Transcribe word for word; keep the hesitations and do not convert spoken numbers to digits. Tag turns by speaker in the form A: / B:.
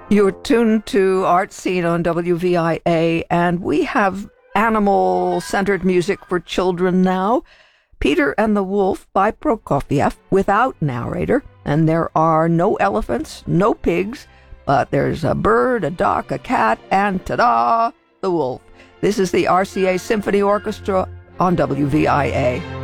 A: You're tuned to Art Scene on W V I A, and we have animal-centered music for children now. Peter and the Wolf by Prokofiev, without narrator, and there are no elephants, no pigs, but there's a bird, a duck, a cat, and ta-da, the wolf. This is the R C A Symphony Orchestra on W V I A.